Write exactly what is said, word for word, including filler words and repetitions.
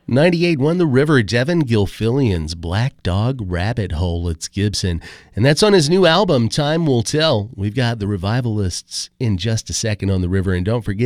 ninety-eight one The River, Devin Gilfillian's Black Dog Rabbit Hole. It's Gibson. And that's on his new album, Time Will Tell. We've got the Revivalists in just a second on The River. And don't forget,